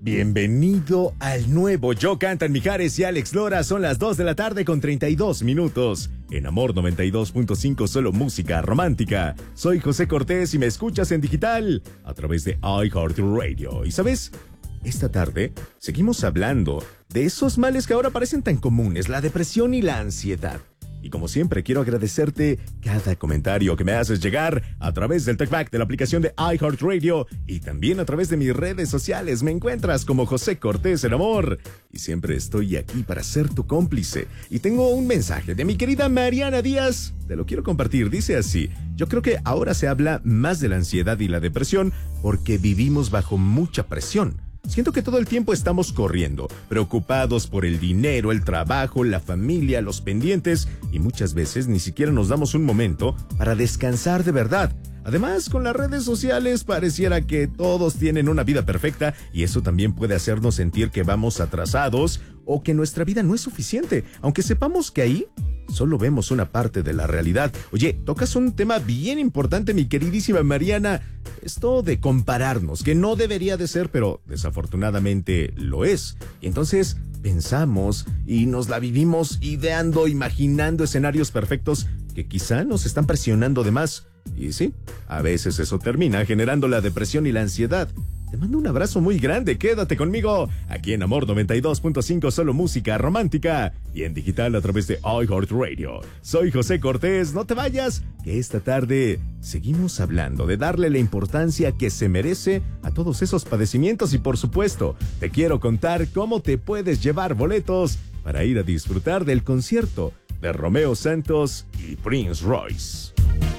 Bienvenido al nuevo Yo Cantan Mijares y Alex Lora. Son las 2 de la tarde con 32 minutos. En Amor 92.5, solo música romántica. Soy José Cortés y me escuchas en digital a través de iHeartRadio. ¿Y sabes? Esta tarde seguimos hablando de esos males que ahora parecen tan comunes, la depresión y la ansiedad. Y como siempre, quiero agradecerte cada comentario que me haces llegar a través del TalkBack de la aplicación de iHeartRadio y también a través de mis redes sociales. Me encuentras como José Cortés en Amor. Y siempre estoy aquí para ser tu cómplice. Y tengo un mensaje de mi querida Mariana Díaz. Te lo quiero compartir. Dice así: yo creo que ahora se habla más de la ansiedad y la depresión porque vivimos bajo mucha presión. Siento que todo el tiempo estamos corriendo, preocupados por el dinero, el trabajo, la familia, los pendientes, y muchas veces ni siquiera nos damos un momento para descansar de verdad. Además, con las redes sociales pareciera que todos tienen una vida perfecta y eso también puede hacernos sentir que vamos atrasados o que nuestra vida no es suficiente, aunque sepamos que ahí solo vemos una parte de la realidad. Oye, tocas un tema bien importante, mi queridísima Mariana. Esto de compararnos, que no debería de ser, pero desafortunadamente lo es. Y entonces pensamos y nos la vivimos ideando, imaginando escenarios perfectos que quizá nos están presionando de más. Y sí, a veces eso termina generando la depresión y la ansiedad. Te mando un abrazo muy grande, quédate conmigo, aquí en Amor 92.5, solo música romántica, y en digital a través de iHeartRadio. Soy José Cortés, no te vayas, que esta tarde seguimos hablando de darle la importancia que se merece a todos esos padecimientos y por supuesto, te quiero contar cómo te puedes llevar boletos para ir a disfrutar del concierto de Romeo Santos y Prince Royce.